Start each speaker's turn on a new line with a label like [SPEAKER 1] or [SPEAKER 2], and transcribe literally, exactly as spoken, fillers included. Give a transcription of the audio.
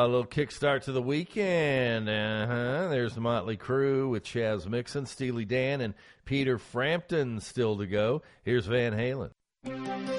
[SPEAKER 1] little kickstart to the weekend. Uh-huh. There's the Motley Crue with Chaz Mixon, Steely Dan, and Peter Frampton still to go. Here's Van Halen.